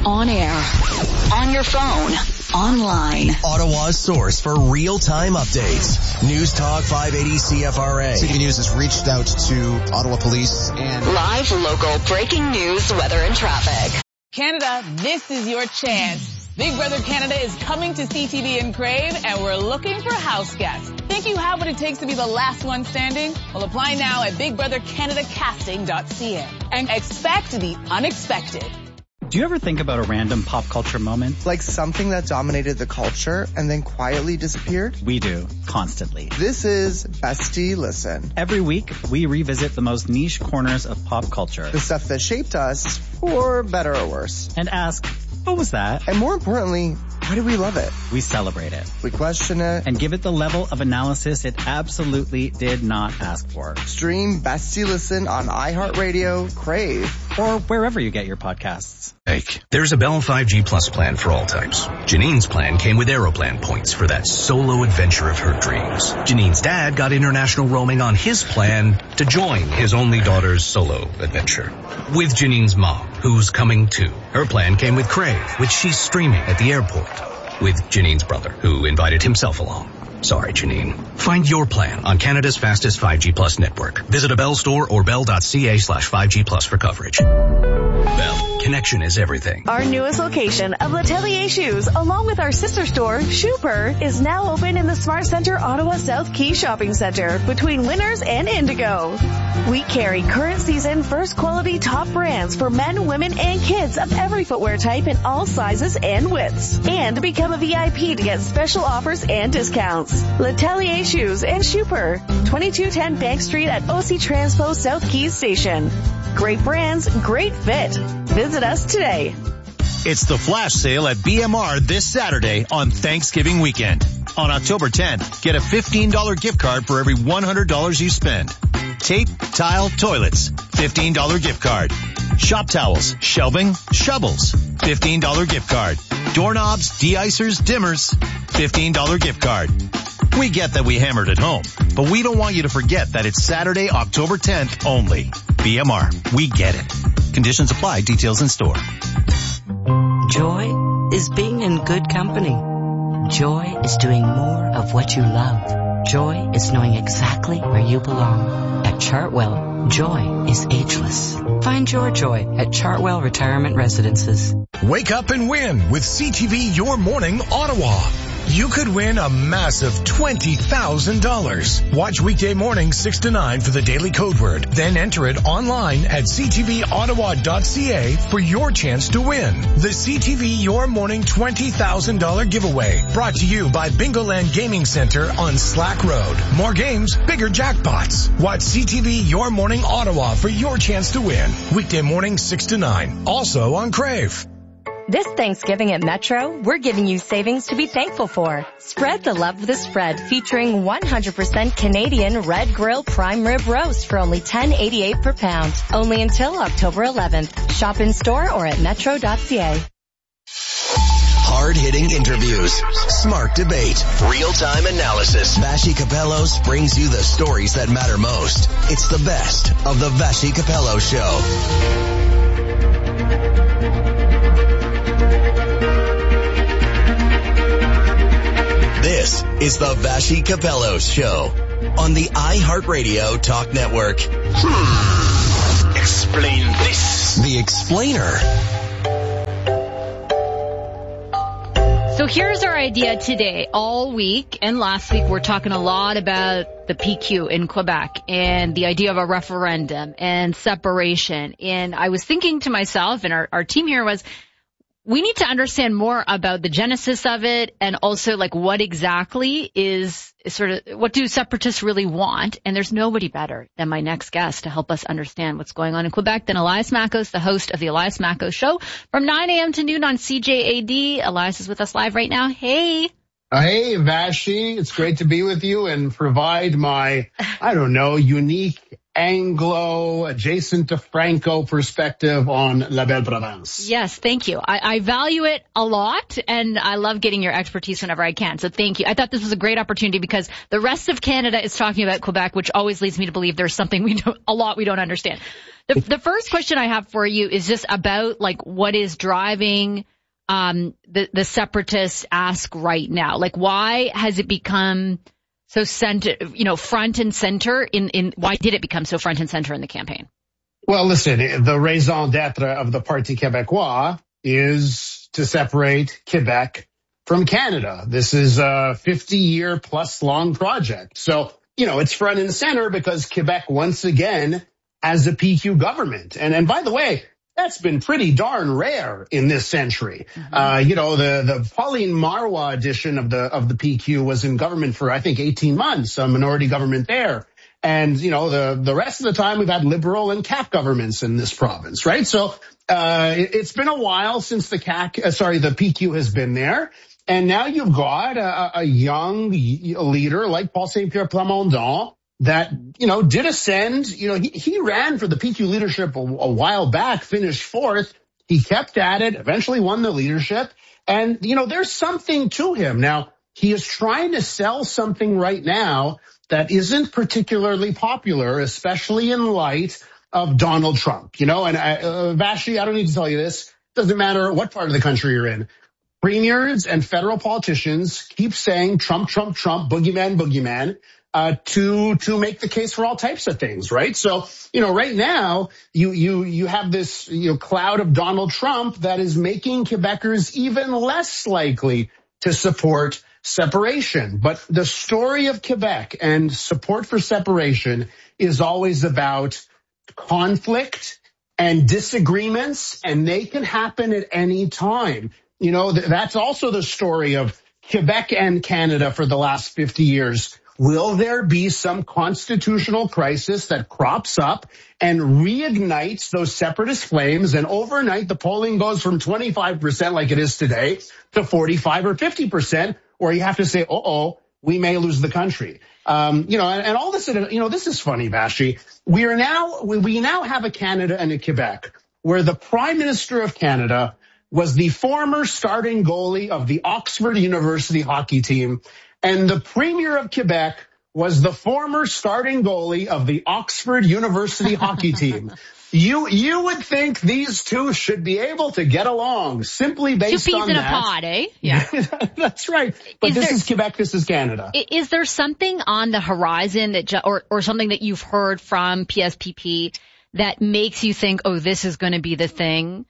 On air, on your phone, online. Ottawa's source for real-time updates. News Talk 580 CFRA. CTV News has reached out to Ottawa Police and live local breaking news, weather and traffic. Canada, this is your chance. Big Brother Canada is coming to CTV and Crave, and we're looking for house guests. Think you have what it takes to be the last one standing? Well, apply now at bigbrothercanadacasting.ca and expect the unexpected. Do you ever think about a random pop culture moment? Like something that dominated the culture and then quietly disappeared? We do, constantly. This is Bestie Listen. Every week, we revisit the most niche corners of pop culture. The stuff that shaped us, for better or worse. And ask, what was that? And more importantly, why do we love it? We celebrate it. We question it. And give it the level of analysis it absolutely did not ask for. Stream Bestie Listen on iHeartRadio, Crave, or wherever you get your podcasts. There's a Bell 5G Plus plan for all types. Janine's plan came with Aeroplan points for that solo adventure of her dreams. Janine's dad got international roaming on his plan to join his only daughter's solo adventure. With Janine's mom, who's coming too. Her plan came with Crave, which she's streaming at the airport. With Janine's brother, who invited himself along. Sorry, Janine. Find your plan on Canada's fastest 5G Plus network. Visit a Bell store or bell.ca/5G Plus for coverage. Bell, connection is everything. Our newest location of L'Atelier Shoes, along with our sister store, Shooper, is now open in the Smart Centre Ottawa South Quay Shopping Centre between Winners and Indigo. We carry current season, first quality top brands for men, women, and kids of every footwear type in all sizes and widths. And become a VIP to get special offers and discounts. L'Atelier Shoes and Shooper, 2210 Bank Street at OC Transpo South Keys Station. Great brands, great fit. Visit us today. It's the flash sale at BMR this Saturday on Thanksgiving weekend. On October 10th, get a $15 gift card for every $100 you spend. Tape, tile, toilets, $15 gift card. Shop towels, shelving, shovels, $15 gift card. Doorknobs, de-icers, dimmers, $15 gift card. We get that we hammered at home, but we don't want you to forget that it's Saturday, October 10th only. BMR, we get it. Conditions apply. Details in store. Joy is being in good company. Joy is doing more of what you love. Joy is knowing exactly where you belong. At Chartwell, joy is ageless. Find your joy at Chartwell Retirement Residences. Wake up and win with CTV Your Morning Ottawa. You could win a massive $20,000. Watch weekday morning 6 to 9 for the daily code word. Then enter it online at ctvottawa.ca for your chance to win. The CTV Your Morning $20,000 giveaway. Brought to you by Bingoland Gaming Center on Slack Road. More games, bigger jackpots. Watch CTV Your Morning Ottawa for your chance to win. Weekday morning 6 to 9. Also on Crave. This Thanksgiving at Metro, we're giving you savings to be thankful for. Spread the love with a spread featuring 100% Canadian Red Grill Prime Rib Roast for only $10.88 per pound. Only until October 11th. Shop in store or at metro.ca. Hard-hitting interviews, smart debate, real-time analysis. Vassy Kapelos brings you the stories that matter most. It's the best of the Vassy Kapelos Show. This is the Vassy Kapelos Show on the iHeartRadio Talk Network. Explain this. The Explainer. So here's our idea today. All week and last week, we're talking a lot about the PQ in Quebec and the idea of a referendum and separation. And I was thinking to myself, and our team here was, we need to understand more about the genesis of it and also like what exactly is sort of, what do separatists really want? And there's nobody better than my next guest to help us understand what's going on in Quebec than Elias Makos, the host of the Elias Makos Show from 9 a.m. to noon on CJAD. Elias is with us live right now. Hey. Hey, Vassy. It's great to be with you and provide my, unique Anglo, adjacent to Franco perspective on La Belle Province. Yes, thank you. I value it a lot, and I love getting your expertise whenever I can. So thank you. I thought this was a great opportunity because the rest of Canada is talking about Quebec, which always leads me to believe there's something we don't understand. The first question I have for you is just about like what is driving the separatist ask right now. Like, why has it become so front and center why did it become so front and center in the campaign? Well, listen, the raison d'etre of the Parti Québécois is to separate Quebec from Canada. This is a 50-year plus long project. So, it's front and center because Quebec once again has a PQ government. And by the way, that's been pretty darn rare in this century. Mm-hmm. The Pauline Marois edition of the PQ was in government for, I think, 18 months, a minority government there. And, the rest of the time we've had Liberal and CAQ governments in this province, right? So, it's been a while since the PQ has been there. And now you've got a young leader like Paul Saint-Pierre Plamondon that, did ascend. He ran for the PQ leadership a while back, finished fourth. He kept at it, eventually won the leadership. And, there's something to him. Now, he is trying to sell something right now that isn't particularly popular, especially in light of Donald Trump. And Vashi, I don't need to tell you this. Doesn't matter what part of the country you're in. Premiers and federal politicians keep saying Trump, Trump, Trump, boogeyman, boogeyman. To make the case for all types of things, right? So, right now, you have this, cloud of Donald Trump that is making Quebecers even less likely to support separation. But the story of Quebec and support for separation is always about conflict and disagreements, and they can happen at any time. That's also the story of Quebec and Canada for the last 50 years. Will there be some constitutional crisis that crops up and reignites those separatist flames, and overnight the polling goes from 25% like it is today to 45 or 50%, or you have to say, we may lose the country. And all this, this is funny, Vashi. We now have a Canada and a Quebec where the Prime Minister of Canada was the former starting goalie of the Oxford University hockey team, and the Premier of Quebec was the former starting goalie of the Oxford University hockey team. You would think these two should be able to get along simply based on that. 2 peas in a pod, eh? Yeah. That's right. But this is Quebec, this is Canada. Is there something on the horizon or something that you've heard from PSPP that makes you think, this is going to be the thing,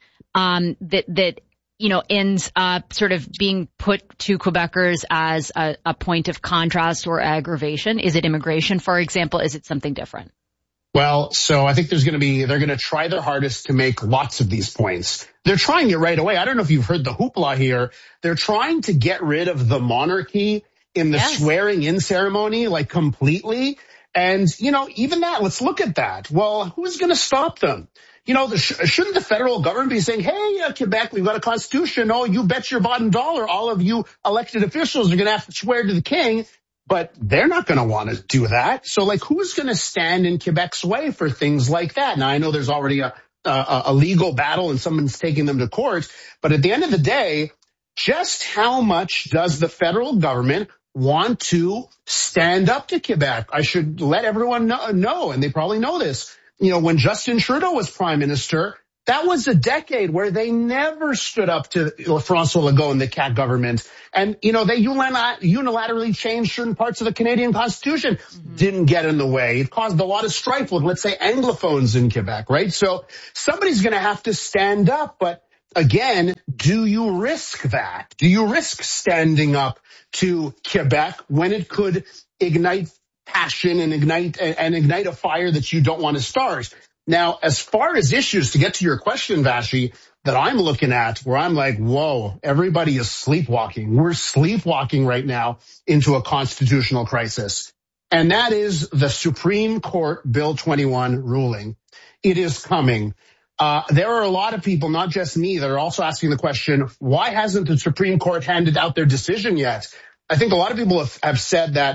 that ends up sort of being put to Quebecers as a point of contrast or aggravation? Is it immigration, for example? Is it something different? Well, so I think they're going to try their hardest to make lots of these points. They're trying it right away. I don't know if you've heard the hoopla here. They're trying to get rid of the monarchy in the swearing in ceremony, like completely. And, even that, let's look at that. Well, who's going to stop them? Shouldn't the federal government be saying, hey, Quebec, we've got a constitution. Oh, you bet your bottom dollar all of you elected officials are going to have to swear to the king. But they're not going to want to do that. So, who's going to stand in Quebec's way for things like that? Now, I know there's already a legal battle and someone's taking them to court. But at the end of the day, just how much does the federal government want to stand up to Quebec? I should let everyone know, and they probably know this. When Justin Trudeau was prime minister, that was a decade where they never stood up to François Legault and the CAQ government. And, they unilaterally changed certain parts of the Canadian Constitution. Mm-hmm. Didn't get in the way. It caused a lot of strife with, let's say, Anglophones in Quebec, right? So somebody's going to have to stand up. But again, do you risk that? Do you risk standing up to Quebec when it could ignite passion and ignite a fire that you don't want to start? Now, as far as issues, to get to your question, Vashi, that I'm looking at, where I'm like, whoa, everybody is sleepwalking. We're sleepwalking right now into a constitutional crisis. And that is the Supreme Court Bill 21 ruling. It is coming. There are a lot of people, not just me, that are also asking the question, why hasn't the Supreme Court handed out their decision yet? I think a lot of people have said that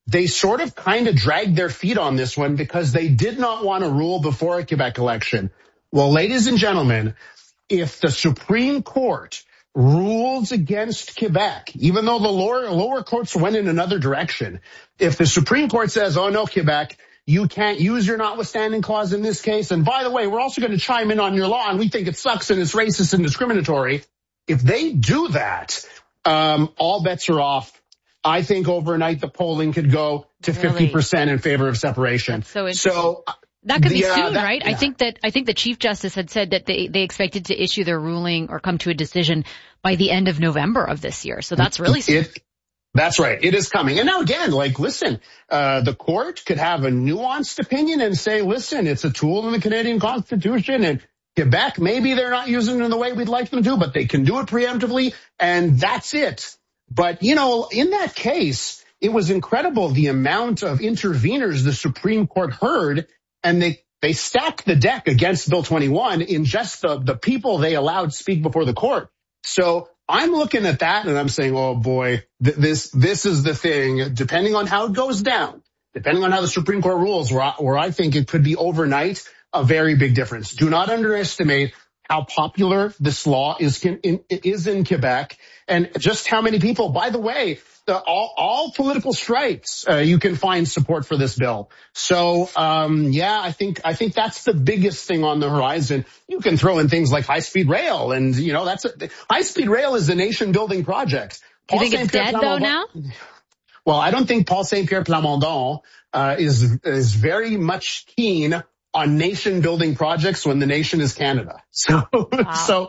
they sort of kind of dragged their feet on this one because they did not want to rule before a Quebec election. Well, ladies and gentlemen, if the Supreme Court rules against Quebec, even though the lower courts went in another direction, if the Supreme Court says, oh no, Quebec, you can't use your notwithstanding clause in this case, and by the way, we're also going to chime in on your law, and we think it sucks and it's racist and discriminatory. If they do that, all bets are off. I think overnight the polling could go to 50% in favor of separation. That's so interesting. So that could be soon, right? Yeah. I think the Chief Justice had said that they expected to issue their ruling or come to a decision by the end of November of this year. So that's really soon. That's right. It is coming. And now again, listen, the court could have a nuanced opinion and say, listen, it's a tool in the Canadian Constitution, and Quebec, maybe they're not using it in the way we'd like them to, but they can do it preemptively, and that's it. But, in that case, it was incredible the amount of interveners the Supreme Court heard, and they stacked the deck against Bill 21 in just the people they allowed speak before the court. So I'm looking at that and I'm saying, oh boy, this is the thing, depending on how it goes down, depending on how the Supreme Court rules, where I think it could be overnight a very big difference. Do not underestimate how popular this law is in Quebec, and just how many people, by the way, all political stripes, you can find support for this bill. So, I think that's the biggest thing on the horizon. You can throw in things like high-speed rail, and high-speed rail is a nation-building project. Do you think it's dead though now? Well, I don't think Paul Saint-Pierre Plamondon is very much keen on nation-building projects when the nation is Canada. So, wow.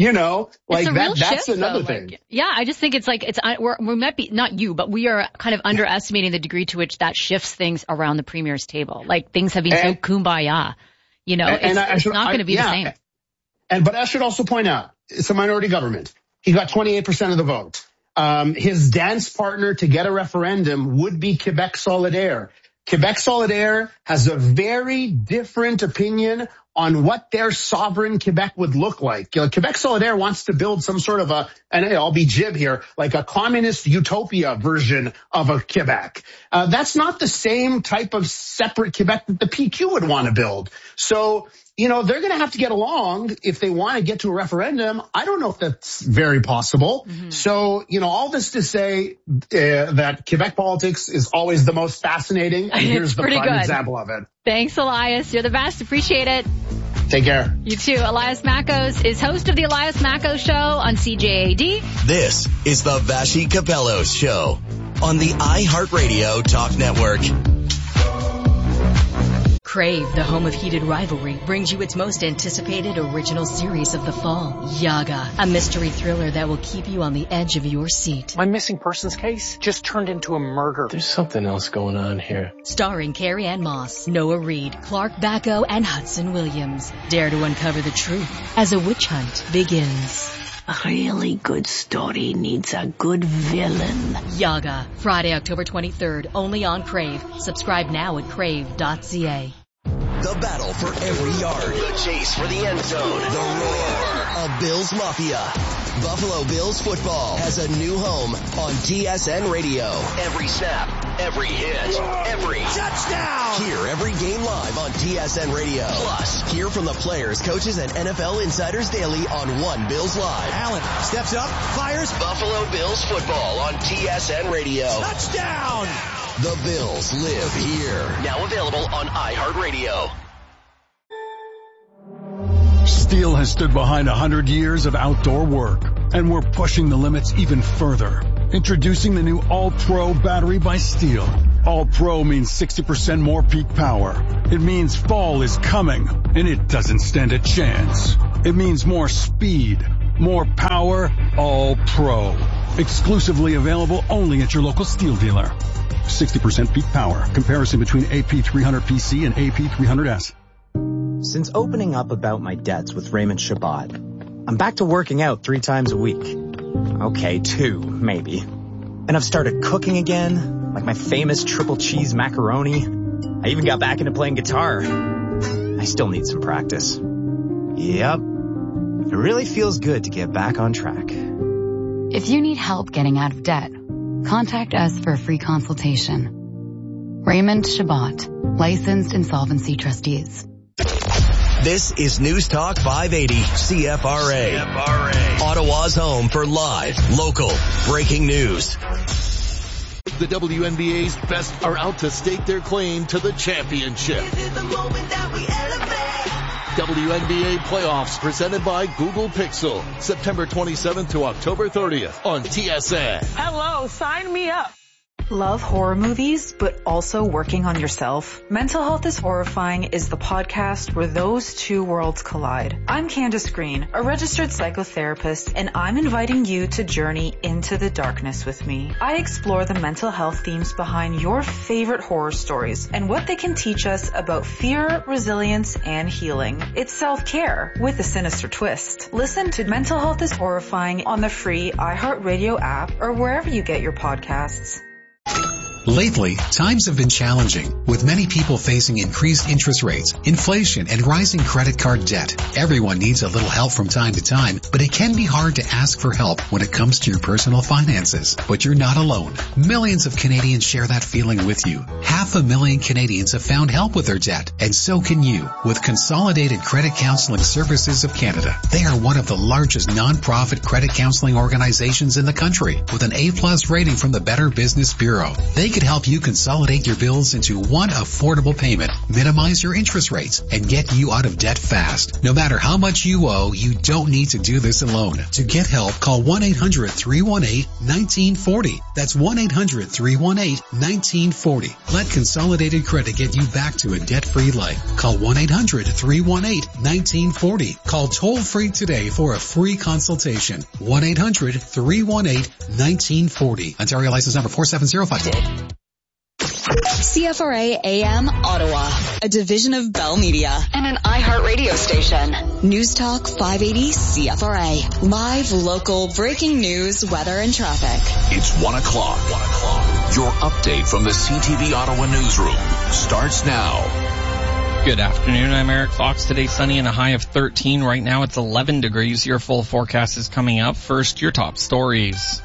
That's another thing. I just think we might be, not you, but we are kind of underestimating the degree to which that shifts things around the Premier's table. Like, things have been so kumbaya, it's not going to be the same. But I should also point out, it's a minority government. He got 28% of the vote. His dance partner to get a referendum would be Quebec Solidaire. Quebec Solidaire has a very different opinion on what their sovereign Quebec would look like. Quebec Solidaire wants to build some sort of and I'll be jib here, like a communist utopia version of a Quebec. That's not the same type of separate Quebec that the PQ would want to build. So, they're going to have to get along if they want to get to a referendum. I don't know if that's very possible. Mm-hmm. So, all this to say that Quebec politics is always the most fascinating. And here's the prime example of it. Thanks, Elias. You're the best. Appreciate it. Take care. You too. Elias Mackos is host of the Elias Mackos Show on CJAD. This is the Vashi Capellos Show on the iHeartRadio Talk Network. Crave, the home of heated rivalry, brings you its most anticipated original series of the fall, Yaga, a mystery thriller that will keep you on the edge of your seat. My missing persons case just turned into a murder. There's something else going on here. Starring Carrie Ann Moss, Noah Reid, Clark Bacco, and Hudson Williams. Dare to uncover the truth as a witch hunt begins. A really good story needs a good villain. Yaga, Friday, October 23rd, only on Crave. Subscribe now at crave.ca. The battle for every yard. The chase for the end zone. The roar of Bills Mafia. Buffalo Bills football has a new home on TSN Radio. Every snap, every hit, every touchdown. Hear every game live on TSN Radio. Plus, hear from the players, coaches, and NFL insiders daily on One Bills Live. Allen steps up, fires. Buffalo Bills football on TSN Radio. Touchdown! The Bills live here. Now available on iHeartRadio. Steel has stood behind 100 years of outdoor work, and we're pushing the limits even further. Introducing the new All-Pro battery by Steel. All-Pro means 60% more peak power. It means fall is coming, and it doesn't stand a chance. It means more speed, more power, All-Pro. Exclusively available only at your local Steel dealer. 60% peak power. Comparison between AP300PC and AP300S. Since opening up about my debts with Raymond Shabbat, I'm back to working out 3 times a week. Okay, 2, maybe. And I've started cooking again, like my famous triple cheese macaroni. I even got back into playing guitar. I still need some practice. Yep. It really feels good to get back on track. If you need help getting out of debt, contact us for a free consultation. Raymond Shabbat, licensed insolvency trustees. This is News Talk 580 CFRA. Ottawa's home for live, local, breaking news. The WNBA's best are out to stake their claim to the championship. WNBA playoffs presented by Google Pixel. September 27th to October 30th on TSN. Hello, sign me up. Love horror movies, but also working on yourself? Mental Health is Horrifying is the podcast where those two worlds collide. I'm Candace Green, a registered psychotherapist, and I'm inviting you to journey into the darkness with me. I explore the mental health themes behind your favorite horror stories and what they can teach us about fear, resilience, and healing. It's self-care with a sinister twist. Listen to Mental Health is Horrifying on the free iHeartRadio app or wherever you get your podcasts. Lately, times have been challenging, with many people facing increased interest rates, inflation, and rising credit card debt. Everyone needs a little help from time to time, but it can be hard to ask for help when it comes to your personal finances. But you're not alone. Millions of Canadians share that feeling with you. 500,000 Canadians have found help with their debt, and so can you, with Consolidated Credit Counseling Services of Canada. They are one of the largest non-profit credit counseling organizations in the country, with an A+ rating from the Better Business Bureau. They could help you consolidate your bills into one affordable payment, minimize your interest rates, and get you out of debt fast. No matter how much you owe, you don't need to do this alone. To get help, call 1-800-318-1940. That's 1-800-318-1940. Let Consolidated Credit get you back to a debt-free life. Call 1-800-318-1940. Call toll-free today for a free consultation. 1-800-318-1940. Ontario license number 4705. CFRA AM Ottawa, a division of Bell Media and an iHeartRadio station. News Talk 580 CFRA. Live, local, breaking news, weather, and traffic. It's 1 o'clock. Your update from the CTV Ottawa newsroom starts now. Good afternoon. I'm Eric Fox. Today sunny and a high of 13. Right now it's 11 degrees. Your full forecast is coming up. First, your top stories.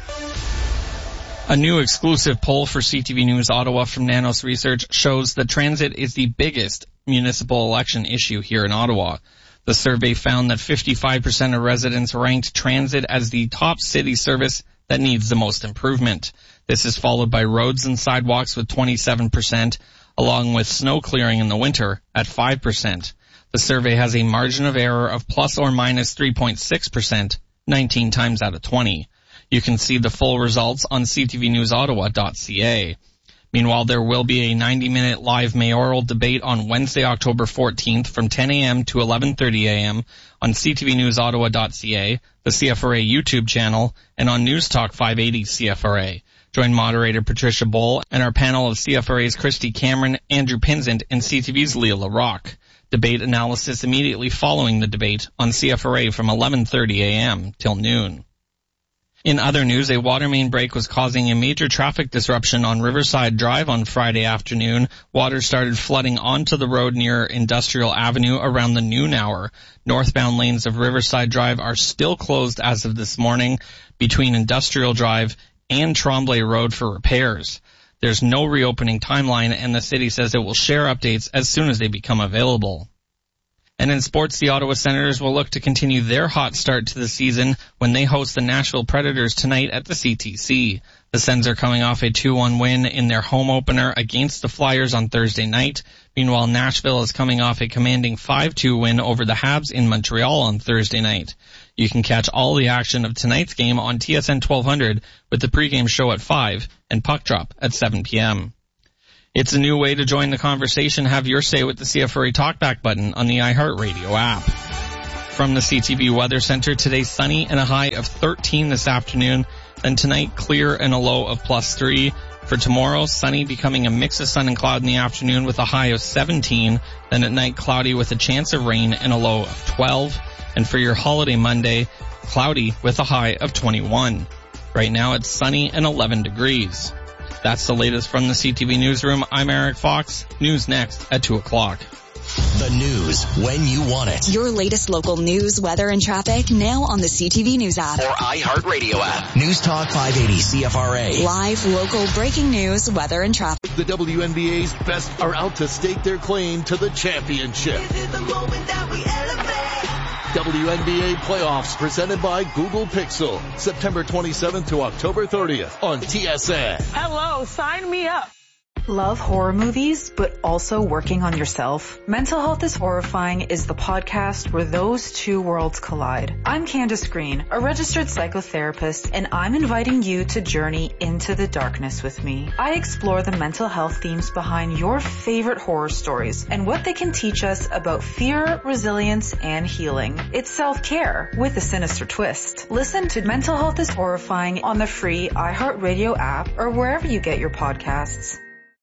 A new exclusive poll for CTV News Ottawa from Nanos Research shows that transit is the biggest municipal election issue here in Ottawa. The survey found that 55% of residents ranked transit as the top city service that needs the most improvement. This is followed by roads and sidewalks with 27%, along with snow clearing in the winter at 5%. The survey has a margin of error of plus or minus 3.6%, 19 times out of 20. You can see the full results on ctvnewsottawa.ca. Meanwhile, there will be a 90-minute live mayoral debate on Wednesday, October 14th from 10 a.m. to 11:30 a.m. on ctvnewsottawa.ca, the CFRA YouTube channel, and on News Talk 580 CFRA. Join moderator Patricia Boll and our panel of CFRA's Christy Cameron, Andrew Pinsent, and CTV's Leah LaRocque. Debate analysis immediately following the debate on CFRA from 11:30 a.m. till noon. In other news, a water main break was causing a major traffic disruption on Riverside Drive on Friday afternoon. Water started flooding onto the road near Industrial Avenue around the noon hour. Northbound lanes of Riverside Drive are still closed as of this morning between Industrial Drive and Tremblay Road for repairs. There's no reopening timeline, and the city says it will share updates as soon as they become available. And in sports, the Ottawa Senators will look to continue their hot start to the season when they host the Nashville Predators tonight at the CTC. The Sens are coming off a 2-1 win in their home opener against the Flyers on Thursday night. Meanwhile, Nashville is coming off a commanding 5-2 win over the Habs in Montreal on Thursday night. You can catch all the action of tonight's game on TSN 1200 with the pregame show at 5 and puck drop at 7 p.m. It's a new way to join the conversation. Have your say with the CFRA Talkback button on the iHeartRadio app. From the CTV Weather Center, today sunny and a high of 13 this afternoon. Then tonight, clear and a low of +3. For tomorrow, sunny becoming a mix of sun and cloud in the afternoon with a high of 17. Then at night, cloudy with a chance of rain and a low of 12. And for your holiday Monday, cloudy with a high of 21. Right now, it's sunny and 11 degrees. That's the latest from the CTV Newsroom. I'm Eric Fox. News next at 2 o'clock. The news when you want it. Your latest local news, weather, and traffic now on the CTV News app. Or iHeartRadio app. News Talk 580 CFRA. Live local breaking news, weather, and traffic. The WNBA's best are out to stake their claim to the championship. This is the moment that we elevate. WNBA playoffs presented by Google Pixel. September 27th to October 30th on TSN. Hello, sign me up. Love horror movies, but also working on yourself? Mental Health is Horrifying is the podcast where those two worlds collide. I'm Candace Green, a registered psychotherapist, and I'm inviting you to journey into the darkness with me. I explore the mental health themes behind your favorite horror stories and what they can teach us about fear, resilience, and healing. It's self-care with a sinister twist. Listen to Mental Health is Horrifying on the free iHeartRadio app or wherever you get your podcasts.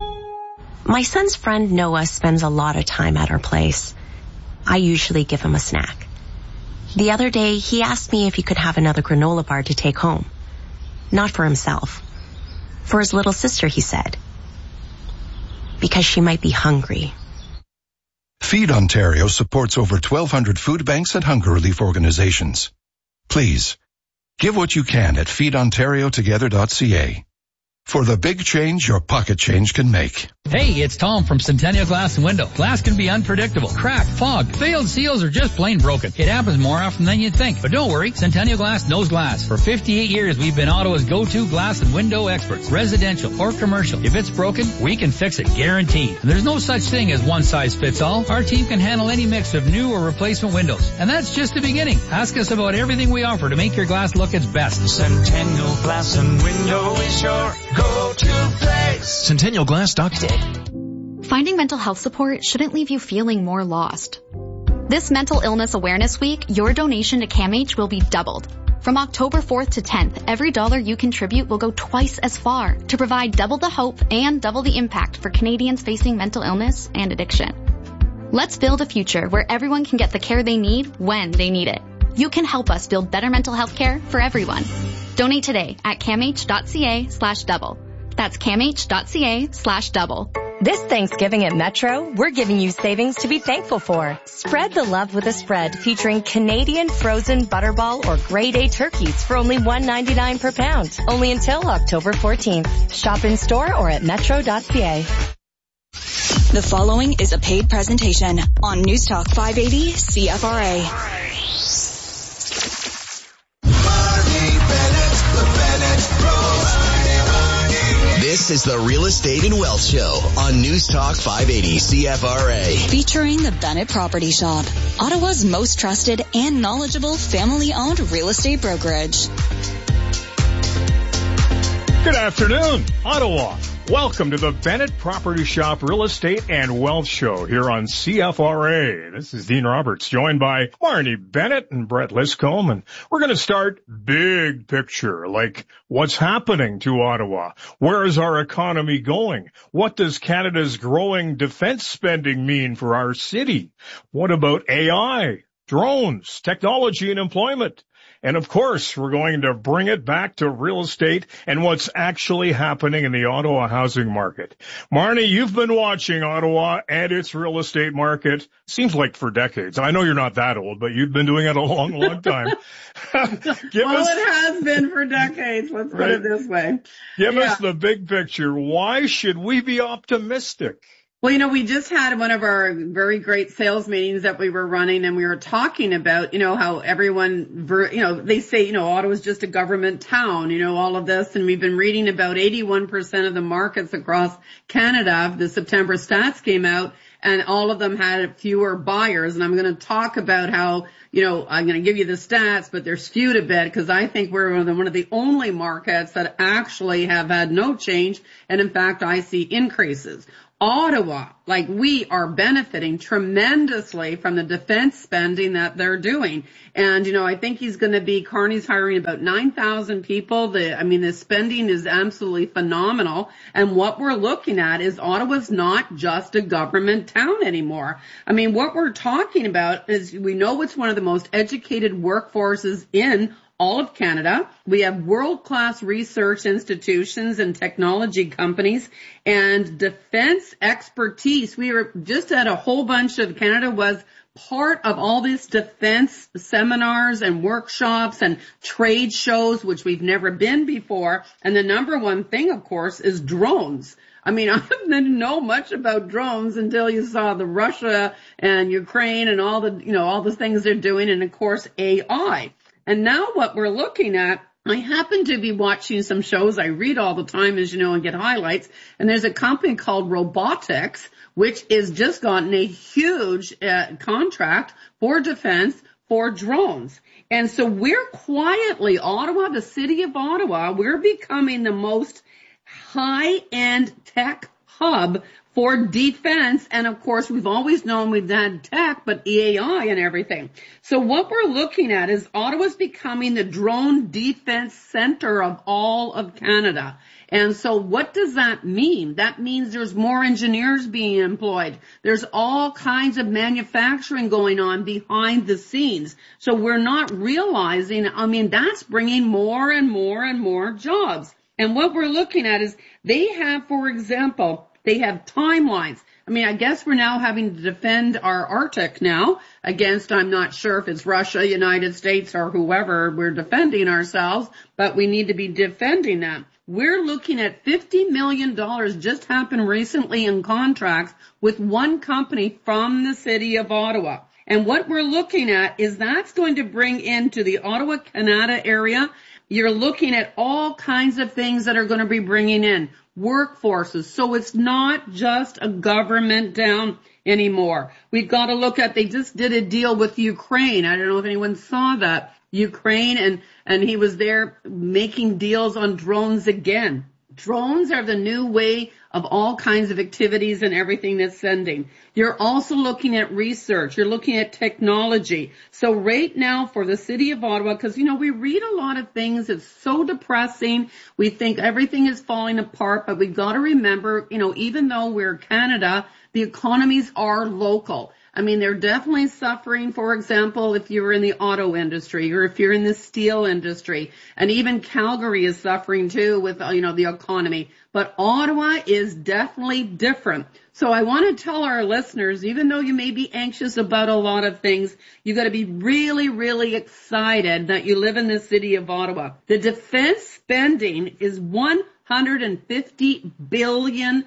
My son's friend Noah spends a lot of time at our place. I usually give him a snack. The other day, he asked me if he could have another granola bar to take home. Not for himself. For his little sister, he said. Because she might be hungry. Feed Ontario supports over 1,200 food banks and hunger relief organizations. Please, give what you can at feedontariotogether.ca. For the big change your pocket change can make. Hey, it's Tom from Centennial Glass and Window. Glass can be unpredictable. Crack, fog, failed seals, or just plain broken. It happens more often than you'd think. But don't worry, Centennial Glass knows glass. For 58 years, we've been Ottawa's go-to glass and window experts. Residential or commercial. If it's broken, we can fix it, guaranteed. And there's no such thing as one size fits all. Our team can handle any mix of new or replacement windows. And that's just the beginning. Ask us about everything we offer to make your glass look its best. Centennial Glass and Window is your go-to place. CentennialGlass.ca. Finding mental health support shouldn't leave you feeling more lost. This Mental Illness Awareness Week, your donation to CAMH will be doubled. From October 4th to 10th, every dollar you contribute will go twice as far to provide double the hope and double the impact for Canadians facing mental illness and addiction. Let's build a future where everyone can get the care they need when they need it. You can help us build better mental health care for everyone. Donate today at camh.ca/double. That's camh.ca/double. This Thanksgiving at Metro, we're giving you savings to be thankful for. Spread the love with a spread featuring Canadian frozen butterball or grade A turkeys for only $1.99 per pound. Only until October 14th. Shop in store or at metro.ca. The following is a paid presentation on News Talk 580 CFRA. This is the Real Estate and Wealth Show on News Talk 580 CFRA. Featuring the Bennett Property Shop, Ottawa's most trusted and knowledgeable family-owned real estate brokerage. Good afternoon, Ottawa. Welcome to the Bennett Property Shop Real Estate and Wealth Show here on CFRA. This is Dean Roberts, joined by Marnie Bennett and Brett Liscombe, and we're going to start big picture, like what's happening to Ottawa? Where is our economy going? What does Canada's growing defense spending mean for our city? What about AI, drones, technology, and employment? And of course, we're going to bring it back to real estate and what's actually happening in the Ottawa housing market. Marnie, you've been watching Ottawa and its real estate market, seems like for decades. I know you're not that old, but you've been doing it a long, long time. It has been for decades. Let's put it this way. Give us the big picture. Why should we be optimistic? Well, we just had one of our very great sales meetings that we were running, and we were talking about, how everyone, they say, Ottawa's just a government town, all of this. And we've been reading about 81% of the markets across Canada. The September stats came out, and all of them had fewer buyers. And I'm going to talk about how, I'm going to give you the stats, but they're skewed a bit because I think we're one of the only markets that actually have had no change. And in fact, I see increases. Ottawa, we are benefiting tremendously from the defense spending that they're doing. And, I think Carney's hiring about 9,000 people. The spending is absolutely phenomenal. And what we're looking at is Ottawa's not just a government town anymore. What we're talking about is we know it's one of the most educated workforces in all of Canada. We have world-class research institutions and technology companies and defense expertise. We were just at a whole bunch of, Canada was part of all these defense seminars and workshops and trade shows, which we've never been before. And the number one thing, of course, is drones. I mean, I didn't know much about drones until you saw the Russia and Ukraine and all the things they're doing, and of course AI. And now what we're looking at, I happen to be watching some shows I read all the time, as you know, and get highlights. And there's a company called Robotics, which is just gotten a huge contract for defense for drones. And so we're quietly, Ottawa, the city of Ottawa, we're becoming the most high-end tech hub for defense. And of course, we've always known we've had tech, but AI and everything. So what we're looking at is Ottawa's becoming the drone defense center of all of Canada. And so what does that mean? That means there's more engineers being employed. There's all kinds of manufacturing going on behind the scenes. So we're not realizing, that's bringing more and more and more jobs. And what we're looking at is they have, for example, they have timelines. I guess we're now having to defend our Arctic now against, I'm not sure if it's Russia, United States, or whoever we're defending ourselves, but we need to be defending them. We're looking at $50 million just happened recently in contracts with one company from the city of Ottawa. And what we're looking at is that's going to bring into the Ottawa, Canada area. You're looking at all kinds of things that are going to be bringing in workforces. So it's not just a government down anymore. We've got to look at, they just did a deal with Ukraine. I don't know if anyone saw that. Ukraine, and he was there making deals on drones again. Drones are the new way of all kinds of activities and everything that's sending. You're also looking at research. You're looking at technology. So right now for the city of Ottawa, because, we read a lot of things. It's so depressing. We think everything is falling apart, but we've got to remember, even though we're Canada, the economies are local. They're definitely suffering, for example, if you're in the auto industry or if you're in the steel industry. And even Calgary is suffering too with, the economy. But Ottawa is definitely different. So I want to tell our listeners, even though you may be anxious about a lot of things, you got to be really, really excited that you live in the city of Ottawa. The defense spending is $150 billion,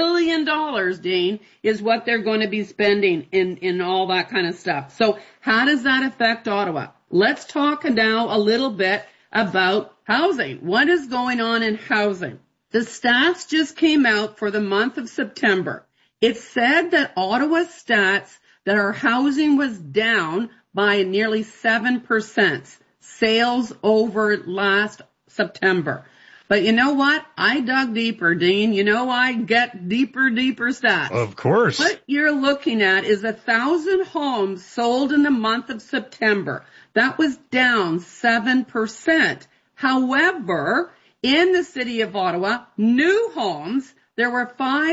Dean, is what they're going to be spending in all that kind of stuff. So how does that affect Ottawa? Let's talk now a little bit about housing. What is going on in housing? The stats just came out for the month of September. It said that Ottawa stats that our housing was down by nearly 7%, sales over last September. But you know what? I dug deeper, Dean. I get deeper stats. Of course. What you're looking at is 1,000 homes sold in the month of September. That was down 7%. However, in the city of Ottawa, new homes, there were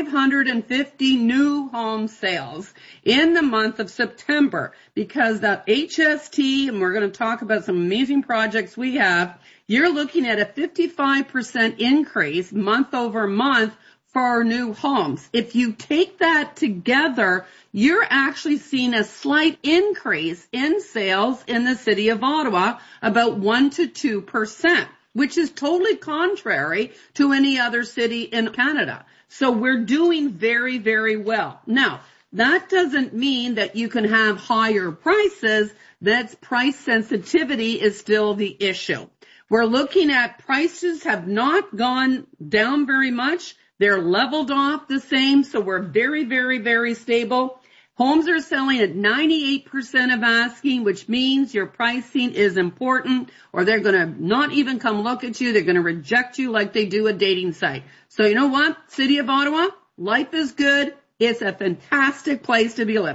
550 new home sales in the month of September because the HST, and we're going to talk about some amazing projects we have, you're looking at a 55% increase month over month for new homes. If you take that together, you're actually seeing a slight increase in sales in the city of Ottawa, about 1 to 2%, which is totally contrary to any other city in Canada. So we're doing very, very well. Now, that doesn't mean that you can have higher prices. That's price sensitivity is still the issue. We're looking at prices have not gone down very much. They're leveled off the same, so we're very, very, very stable. Homes are selling at 98% of asking, which means your pricing is important, or they're going to not even come look at you. They're going to reject you like they do a dating site. So you know what? City of Ottawa, life is good. It's a fantastic place to be living.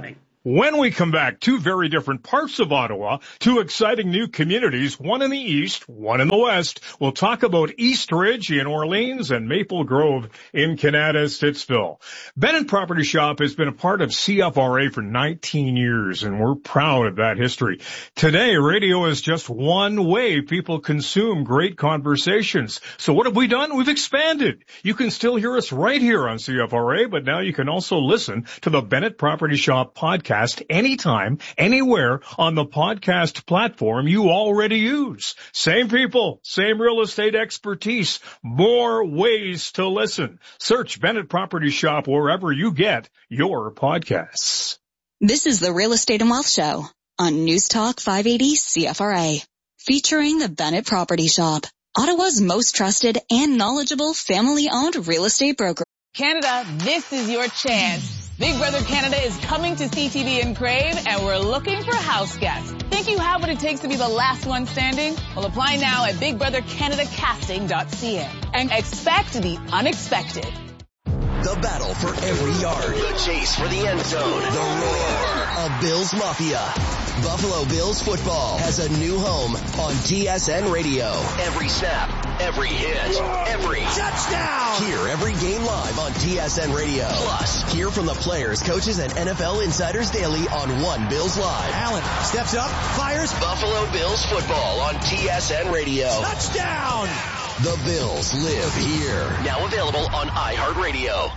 When we come back, two very different parts of Ottawa, two exciting new communities, one in the east, one in the west. We'll talk about East Ridge in Orleans and Maple Grove in Canada-Stittsville. Bennett Property Shop has been a part of CFRA for 19 years, and we're proud of that history. Today, radio is just one way people consume great conversations. So what have we done? We've expanded. You can still hear us right here on CFRA, but now you can also listen to the Bennett Property Shop podcast anytime, anywhere on the podcast platform you already use. Same people, same real estate expertise, more ways to listen. Search Bennett Property Shop wherever you get your podcasts. This is the Real Estate and Wealth Show on News Talk 580 CFRA, featuring the Bennett Property Shop, Ottawa's most trusted and knowledgeable family-owned real estate broker. Canada, this is your chance. Big Brother Canada is coming to CTV and Crave, and we're looking for house guests. Think you have what it takes to be the last one standing? Well, apply now at bigbrothercanadacasting.ca and expect the unexpected. The battle for every yard. The chase for the end zone. The roar of Bills Mafia. Buffalo Bills football has a new home on TSN Radio. Every snap, every hit, every touchdown. Hear every game live on TSN Radio. Plus, hear from the players, coaches, and NFL insiders daily on One Bills Live. Allen steps up, fires. Buffalo Bills football on TSN Radio. Touchdown! The Bills live here. Now available on iHeartRadio.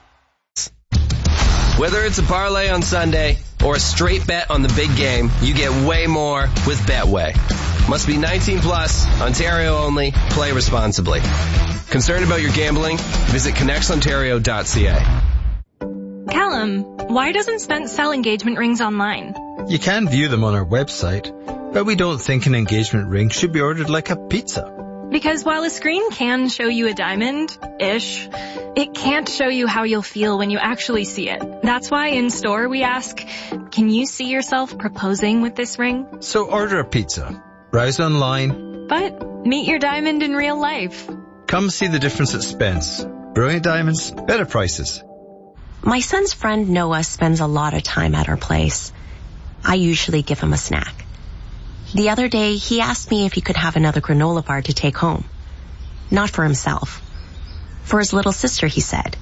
Whether it's a parlay on Sunday or a straight bet on the big game, you get way more with Betway. Must be 19 plus, Ontario only, play responsibly. Concerned about your gambling? Visit connectsontario.ca. Callum, why doesn't Spence sell engagement rings online? You can view them on our website, but we don't think an engagement ring should be ordered like a pizza. Because while a screen can show you a diamond-ish, it can't show you how you'll feel when you actually see it. That's why in store we ask, can you see yourself proposing with this ring? So order a pizza, browse online, but meet your diamond in real life. Come see the difference at Spence. Brilliant diamonds, better prices. My son's friend Noah spends a lot of time at our place. I usually give him a snack. The other day, he asked me if he could have another granola bar to take home. Not for himself. For his little sister, he said.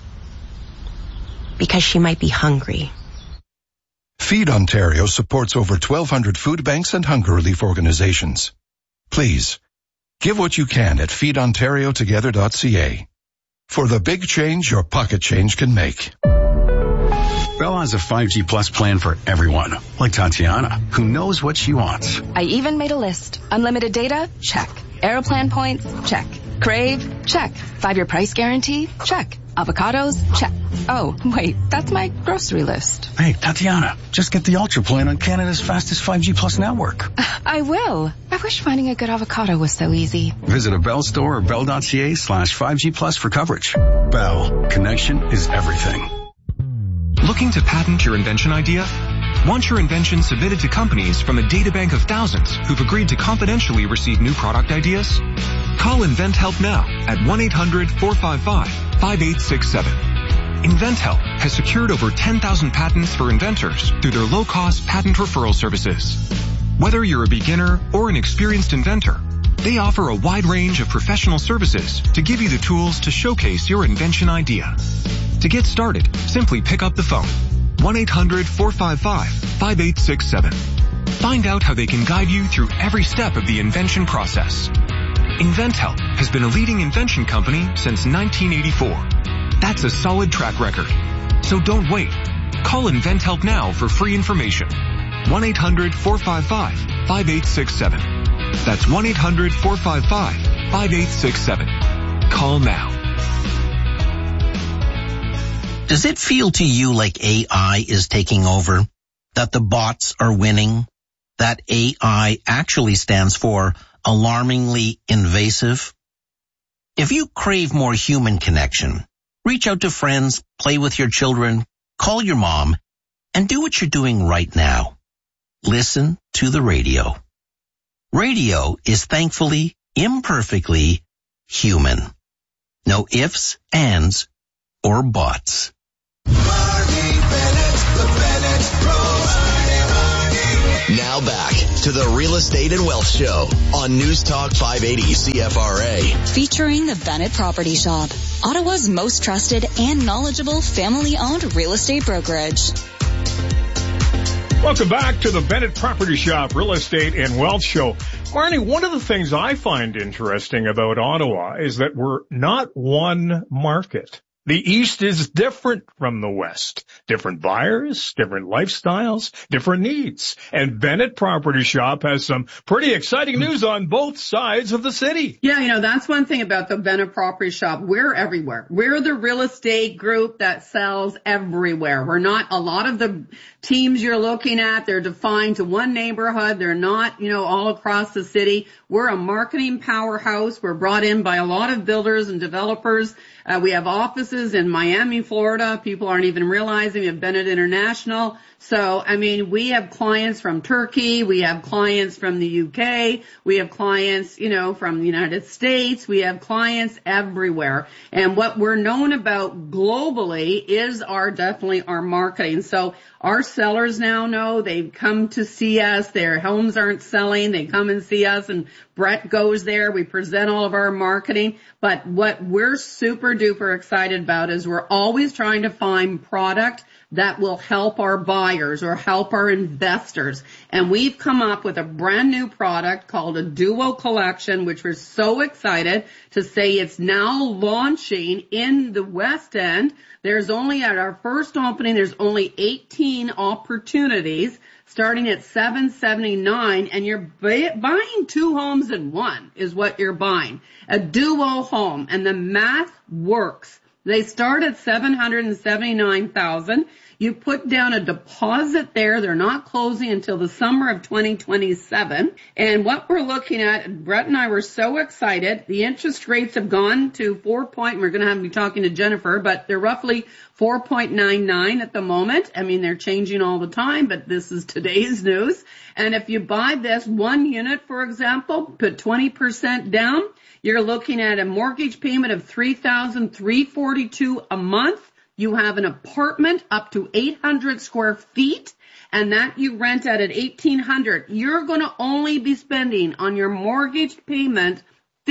Because she might be hungry. Feed Ontario supports over 1,200 food banks and hunger relief organizations. Please, give what you can at feedontariotogether.ca. For the big change your pocket change can make. Bell has a 5G Plus plan for everyone, like Tatiana, who knows what she wants. I even made a list. Unlimited data? Check. Aeroplan points? Check. Crave? Check. 5-year price guarantee? Check. Avocados? Check. Oh, wait, that's my grocery list. Hey, Tatiana, just get the Ultra plan on Canada's fastest 5G Plus network. I will. I wish finding a good avocado was so easy. Visit a Bell store or bell.ca/5G Plus for coverage. Bell. Connection is everything. Looking to patent your invention idea? Want your invention submitted to companies from a databank of thousands who've agreed to confidentially receive new product ideas? Call InventHelp now at 1-800-455-5867. InventHelp has secured over 10,000 patents for inventors through their low-cost patent referral services. Whether you're a beginner or an experienced inventor, they offer a wide range of professional services to give you the tools to showcase your invention idea. To get started, simply pick up the phone. 1-800-455-5867. Find out how they can guide you through every step of the invention process. InventHelp has been a leading invention company since 1984. That's a solid track record. So don't wait. Call InventHelp now for free information. 1-800-455-5867. That's 1-800-455-5867. Call now. Does it feel to you like AI is taking over? That the bots are winning? That AI actually stands for alarmingly invasive? If you crave more human connection, reach out to friends, play with your children, call your mom, and do what you're doing right now. Listen to the radio. Radio is thankfully, imperfectly human. No ifs, ands, or buts. Marty Bennett, the Bennett Bros. Now back to the Real Estate and Wealth Show on News Talk 580 CFRA. Featuring the Bennett Property Shop, Ottawa's most trusted and knowledgeable family-owned real estate brokerage. Welcome back to the Bennett Property Shop Real Estate and Wealth Show. Marnie, one of the things I find interesting about Ottawa is that we're not one market. The East is different from the West. Different buyers, different lifestyles, different needs. And Bennett Property Shop has some pretty exciting news on both sides of the city. Yeah, that's one thing about the Bennett Property Shop. We're everywhere. We're the real estate group that sells everywhere. We're not a lot of the teams you're looking at. They're defined to one neighborhood. They're not, all across the city. We're a marketing powerhouse. We're brought in by a lot of builders and developers. We have offices in Miami, Florida. People aren't even realizing we have Bennett International. So, we have clients from Turkey. We have clients from the UK. We have clients, from the United States. We have clients everywhere. And what we're known about globally is definitely our marketing. So our sellers now know they've come to see us. Their homes aren't selling. They come and see us, and Brett goes there. We present all of our marketing. But what we're super duper excited about is we're always trying to find product that will help our buyers or help our investors. And we've come up with a brand new product called a Duo Collection, which we're so excited to say it's now launching in the West End. There's only, at our first opening, there's only 18 opportunities starting at $779, and you're buying two homes in one is what you're buying. A duo home, and the math works. They start at $779,000. You put down a deposit there. They're not closing until the summer of 2027. And what we're looking at, Brett and I were so excited. The interest rates have gone to 4 point. We're going to be talking to Jennifer, but they're roughly 4.99 at the moment. They're changing all the time, but this is today's news. And if you buy this one unit, for example, put 20% down, you're looking at a mortgage payment of $3,342 a month. You have an apartment up to 800 square feet, and that you rent out at $1,800. You're going to only be spending on your mortgage payment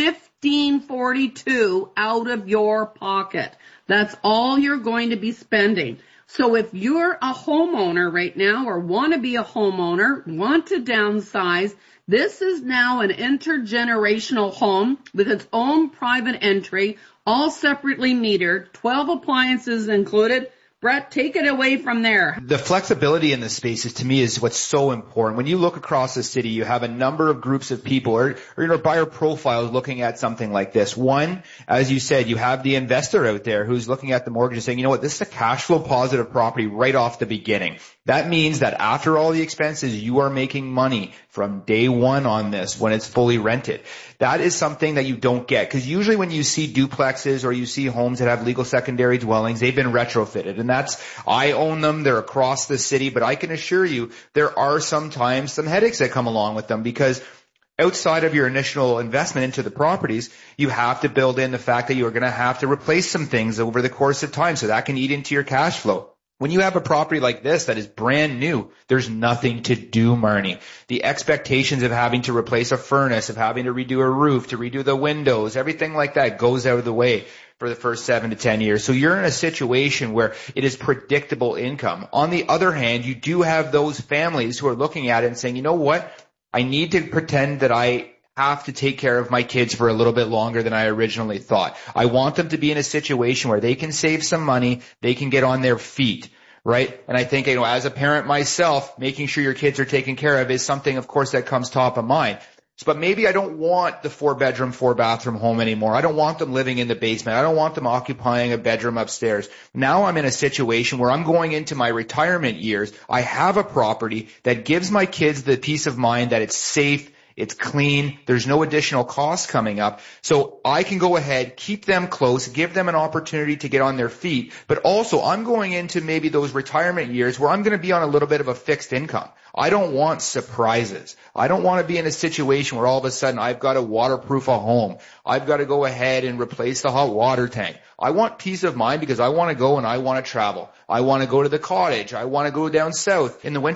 $1,542 out of your pocket. That's all you're going to be spending. So if you're a homeowner right now or want to be a homeowner, want to downsize, this is now an intergenerational home with its own private entry, all separately metered, 12 appliances included. Brett, take it away from there. The flexibility in the spaces, to me, is what's so important. When you look across the city, you have a number of groups of people or buyer profiles looking at something like this. One, as you said, you have the investor out there who's looking at the mortgage and saying, this is a cash flow positive property right off the beginning. That means that after all the expenses, you are making money from day one on this when it's fully rented. That is something that you don't get, because usually when you see duplexes or you see homes that have legal secondary dwellings, they've been retrofitted. And I own them, they're across the city, but I can assure you there are sometimes some headaches that come along with them, because outside of your initial investment into the properties, you have to build in the fact that you're going to have to replace some things over the course of time, so that can eat into your cash flow. When you have a property like this that is brand new, there's nothing to do, Marnie. The expectations of having to replace a furnace, of having to redo a roof, to redo the windows, everything like that goes out of the way for the first 7 to 10 years. So you're in a situation where it is predictable income. On the other hand, you do have those families who are looking at it and saying, you know what? I need to pretend that I have to take care of my kids for a little bit longer than I originally thought. I want them to be in a situation where they can save some money, they can get on their feet, right? And I think, as a parent myself, making sure your kids are taken care of is something, of course, that comes top of mind. But maybe I don't want the 4-bedroom, 4-bathroom home anymore. I don't want them living in the basement. I don't want them occupying a bedroom upstairs. Now I'm in a situation where I'm going into my retirement years. I have a property that gives my kids the peace of mind that it's safe, it's clean, there's no additional costs coming up. So I can go ahead, keep them close, give them an opportunity to get on their feet. But also I'm going into maybe those retirement years where I'm going to be on a little bit of a fixed income. I don't want surprises. I don't want to be in a situation where all of a sudden I've got to waterproof a home. I've got to go ahead and replace the hot water tank. I want peace of mind because I want to go and I want to travel. I want to go to the cottage. I want to go down south in the winter.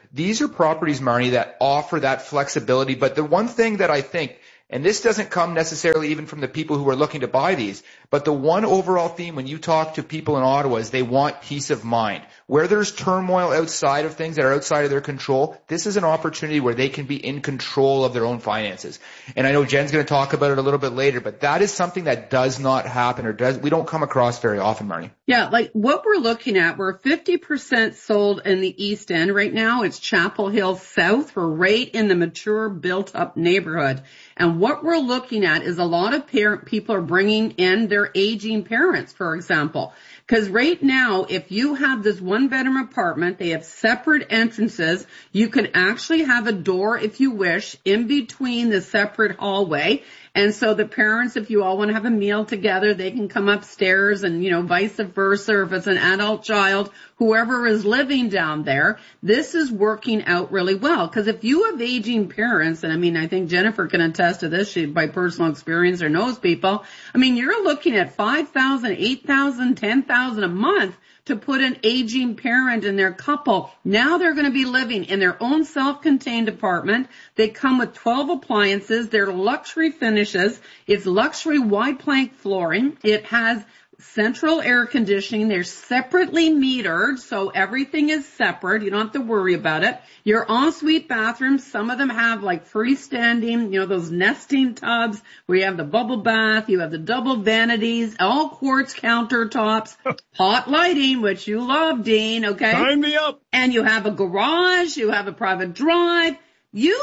these are properties, Marnie, that offer that flexibility. But the one thing that I think, and this doesn't come necessarily even from the people who are looking to buy these, but the one overall theme when you talk to people in Ottawa is they want peace of mind. Where there's turmoil outside of things that are outside of their control, this is an opportunity where they can be in control of their own finances. And I know Jen's going to talk about it a little bit later, but that is something that does not happen we don't come across very often, Marnie. Yeah, like what we're looking at, we're 50% sold in the East End right now. It's Chapel Hill South. We're right in the mature, built-up neighborhood. And what we're looking at is a lot of people are bringing in their aging parents, for example. Because right now, if you have this one-bedroom apartment, they have separate entrances. You can actually have a door, if you wish, in between the separate hallway. And so the parents, if you all want to have a meal together, they can come upstairs and, vice versa. Or if it's an adult child, whoever is living down there, this is working out really well. Because if you have aging parents, and I think Jennifer can attest to this, she by personal experience or knows people, you're looking at $5,000, $8,000, $10,000 a month to put an aging parent in their couple. Now they're going to be living in their own self-contained apartment. They come with 12 appliances. They're luxury finishes. It's luxury wide plank flooring. It has central air conditioning. They're separately metered, so everything is separate. You don't have to worry about it. Your ensuite bathrooms, some of them have like freestanding, those nesting tubs where you have the bubble bath, you have the double vanities, all quartz countertops, hot lighting, which you love, Dean, okay? Sign me up. And you have a garage, you have a private drive. You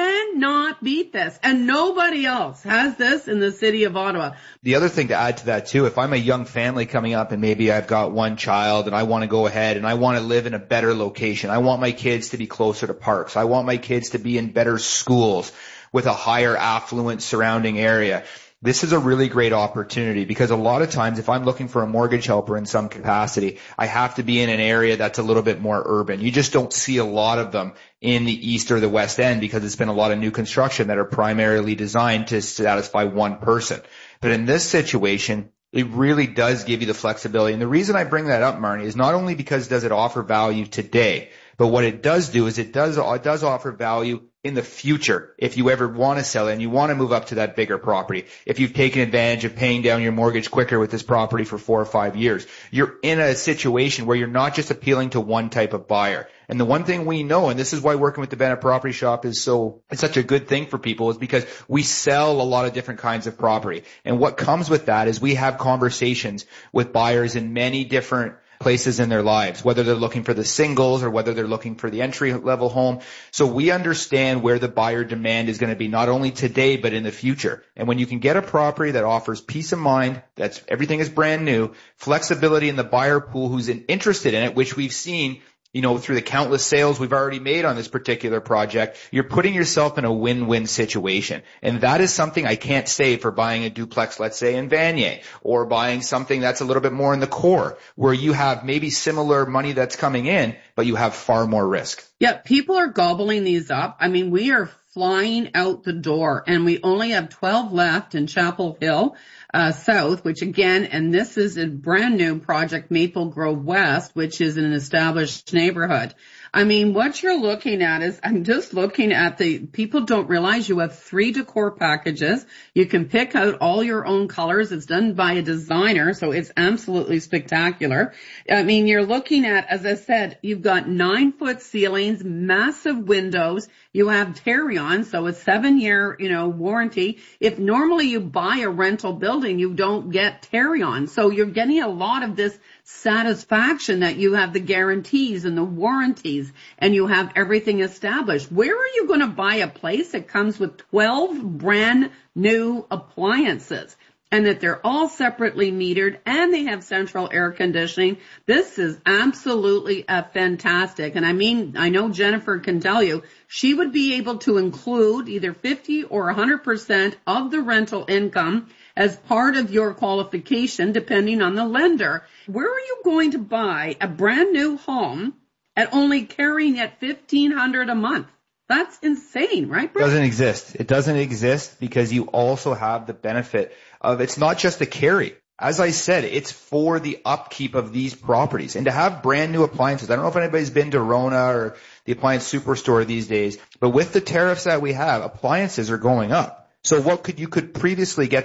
cannot beat this, and nobody else has this in the city of Ottawa. The other thing to add to that too, if I'm a young family coming up and maybe I've got one child and I want to go ahead and I want to live in a better location, I want my kids to be closer to parks, I want my kids to be in better schools with a higher affluent surrounding area. This is a really great opportunity because a lot of times if I'm looking for a mortgage helper in some capacity, I have to be in an area that's a little bit more urban. You just don't see a lot of them in the East or the West End because it's been a lot of new construction that are primarily designed to satisfy one person. But in this situation, it really does give you the flexibility. And the reason I bring that up, Marnie, is not only because does it offer value today, but what it does do is it does offer value in the future if you ever want to sell it and you want to move up to that bigger property. If you've taken advantage of paying down your mortgage quicker with this property for 4 or 5 years, you're in a situation where you're not just appealing to one type of buyer. And the one thing we know, and this is why working with the Bennett Property Shop it's such a good thing for people, is because we sell a lot of different kinds of property. And what comes with that is we have conversations with buyers in many different places in their lives, whether they're looking for the singles or whether they're looking for the entry-level home. So we understand where the buyer demand is going to be, not only today, but in the future. And when you can get a property that offers peace of mind, everything is brand new, flexibility in the buyer pool who's interested in it, which we've seen through the countless sales we've already made on this particular project, you're putting yourself in a win-win situation. And that is something I can't say for buying a duplex, let's say, in Vanier, or buying something that's a little bit more in the core, where you have maybe similar money that's coming in, but you have far more risk. Yeah, people are gobbling these up. We are flying out the door, and we only have 12 left in Chapel Hill South, which again, and this is a brand new project, Maple Grove West, which is an established neighborhood. What you're looking at is, I'm just looking at people don't realize you have 3 decor packages. You can pick out all your own colors. It's done by a designer, so it's absolutely spectacular. You're looking at, as I said, you've got 9-foot ceilings, massive windows. You have Tarion, so a 7-year, warranty. If normally you buy a rental building, you don't get Tarion. So you're getting a lot of this satisfaction that you have the guarantees and the warranties and you have everything established. Where are you going to buy a place that comes with 12 brand new appliances and that they're all separately metered and they have central air conditioning? This is absolutely fantastic. And I know Jennifer can tell you, she would be able to include either 50 or 100% of the rental income as part of your qualification, depending on the lender. Where are you going to buy a brand new home at only carrying at $1,500 a month? That's insane, right, Brett? It doesn't exist because you also have the benefit of it's not just a carry. As I said, it's for the upkeep of these properties. And to have brand new appliances, I don't know if anybody's been to Rona or the appliance superstore these days. But with the tariffs that we have, appliances are going up. So you could previously get